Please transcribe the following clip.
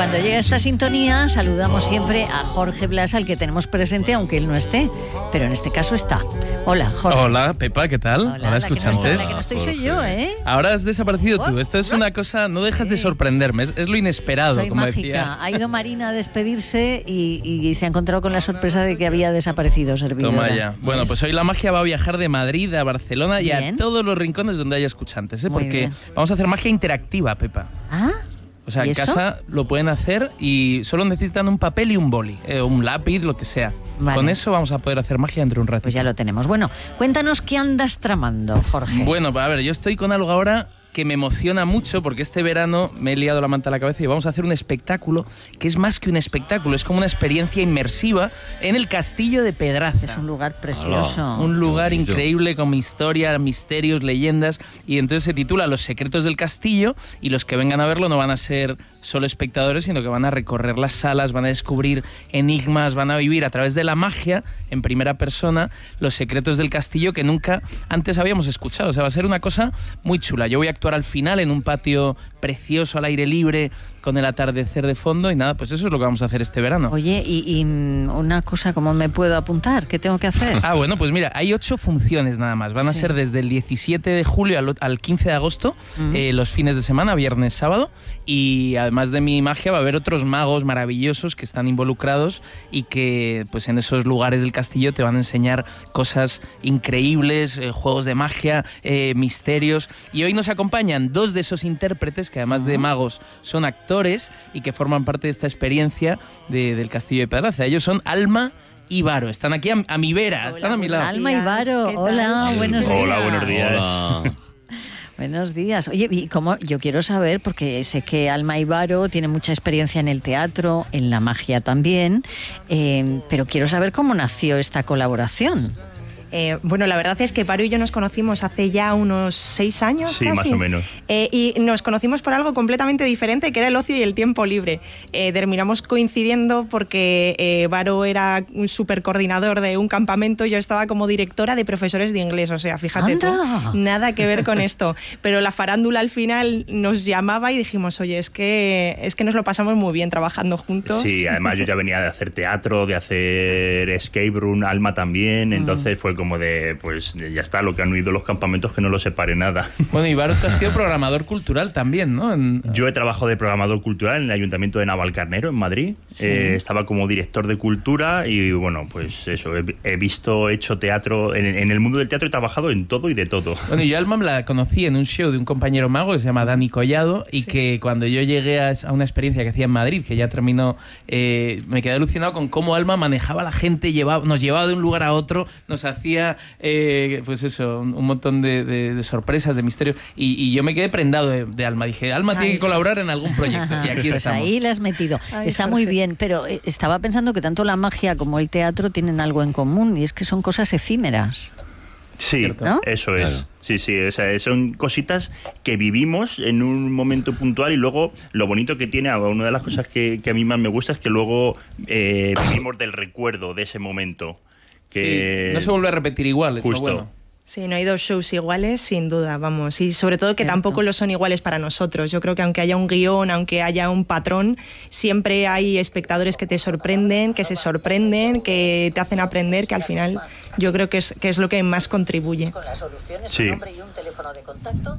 cuando llega esta sintonía, saludamos siempre a Jorge Blas, al que tenemos presente, aunque él no esté, pero en este caso está. Hola, Jorge. Hola, Pepa, ¿qué tal? Hola, ¿escuchaste? La que no estoy soy yo, ¿eh? Ahora has desaparecido tú. Esto es una cosa, no dejas de sorprenderme, es lo inesperado, Soy como mágica. decía. Ha ido Marina a despedirse y se ha encontrado con la sorpresa de que había desaparecido servidora. Toma ya. Bueno, pues hoy la magia va a viajar de Madrid a Barcelona y Bien. a todos los rincones donde haya escuchantes, ¿eh? Muy Porque bien. vamos a hacer magia interactiva, Pepa. ¿Ah? O sea, ¿Y en eso? casa lo pueden hacer y solo necesitan un papel y un boli, un lápiz, lo que sea. Vale. Con eso vamos a poder hacer magia dentro de un ratito. Pues ya lo tenemos. Bueno, cuéntanos qué andas tramando, Jorge. Bueno, a ver, yo estoy con algo ahora que me emociona mucho porque este verano me he liado la manta a la cabeza y vamos a hacer un espectáculo que es más que un espectáculo, es como una experiencia inmersiva en el Castillo de Pedraza. Es un lugar precioso. Un lugar increíble con historia, misterios, leyendas, y entonces se titula Los secretos del castillo, y los que vengan a verlo no van a ser solo espectadores, sino que van a recorrer las salas, van a descubrir enigmas, van a vivir a través de la magia, en primera persona, los secretos del castillo que nunca antes habíamos escuchado. O sea, va a ser una cosa muy chula. Yo voy a actuar al final en un patio precioso al aire libre con el atardecer de fondo y nada, pues eso es lo que vamos a hacer este verano. Oye, y una cosa, ¿cómo me puedo apuntar? ¿Qué tengo que hacer? Ah, bueno, pues mira, hay 8 funciones nada más. Van a ser desde el 17 de julio al 15 de agosto, los fines de semana, viernes, sábado, y además de mi magia va a haber otros magos maravillosos que están involucrados y que pues en esos lugares del castillo te van a enseñar cosas increíbles, juegos de magia, misterios. Y hoy nos acompañan 2 de esos intérpretes que además de magos son actores y que forman parte de esta experiencia del Castillo de Pedraza. Ellos son Alma y Varo. Están aquí a mi vera, Hola, están a mi lado. Alma y Varo, ¿Qué tal? hola, buenos días. Hola, buenos días. Hola. Buenos días. Oye, y cómo, yo quiero saber, porque sé que Alma y Varo tienen mucha experiencia en el teatro, en la magia también, pero quiero saber cómo nació esta colaboración. Bueno, la verdad es que Varo y yo nos conocimos hace ya unos 6 años. Sí, casi. más o menos. Y nos conocimos por algo completamente diferente, que era el ocio y el tiempo libre. Terminamos coincidiendo porque Varo era un súper coordinador de un campamento y yo estaba como directora de profesores de inglés. O sea, fíjate tú, ¡Anda! nada que ver con esto. Pero la farándula al final nos llamaba y dijimos, oye, es que nos lo pasamos muy bien trabajando juntos. Sí, además yo ya venía de hacer teatro, de hacer escape room, Alma también, entonces fue como de, pues ya está, lo que han oído los campamentos, que no lo separe nada. Bueno, y Varo, tú has sido programador cultural también, ¿no? Yo he trabajado de programador cultural en el Ayuntamiento de Navalcarnero, en Madrid. Sí. Estaba como director de cultura y bueno, pues eso, he hecho teatro, en el mundo del teatro he trabajado en todo y de todo. Bueno, yo a Alma la conocí en un show de un compañero mago que se llama Dani Collado y que cuando yo llegué a una experiencia que hacía en Madrid, que ya terminó, me quedé alucinado con cómo Alma manejaba a la gente, nos llevaba de un lugar a otro, nos hacía pues eso, un montón de sorpresas, de misterios, y yo me quedé prendado de Alma. Dije, Alma tiene que colaborar en algún proyecto, y aquí Pues estamos. ahí la has metido. Ay, Está Jorge. muy bien, pero estaba pensando que tanto la magia como el teatro tienen algo en común, y es que son cosas efímeras. Sí, ¿Cierto? ¿No? eso es. Claro. Sí, o sea, son cositas que vivimos en un momento puntual y luego lo bonito que tiene, una de las cosas que a mí más me gusta es que luego vivimos del recuerdo de ese momento. Que Sí, no se vuelve a repetir igual, es lo Justo. bueno. Sí, no hay 2 shows iguales, sin duda, vamos. Y sobre todo que Cierto. tampoco lo son iguales para nosotros. Yo creo que aunque haya un guión, aunque haya un patrón, siempre hay espectadores que te sorprenden, que se sorprenden, que te hacen aprender, que al final yo creo que es lo que más contribuye. Con las soluciones, Sí. un nombre y un teléfono de contacto